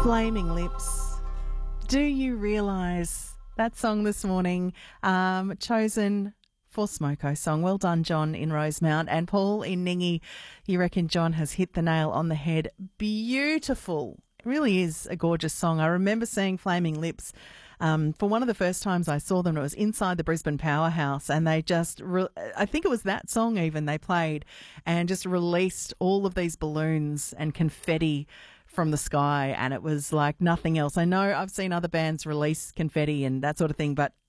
Flaming Lips. Do you realise that song this morning, chosen for Smoko Song? Well done, John in Rosemount. And Paul in Ningi, you reckon John has hit the nail on the head. Beautiful. It really is a gorgeous song. I remember seeing Flaming Lips for one of the first times I saw them. It was inside the Brisbane Powerhouse, and they just, I think it was that song even they played, and just released all of these balloons and confetti from the sky, and it was like nothing else. I know I've seen other bands release confetti and that sort of thing, but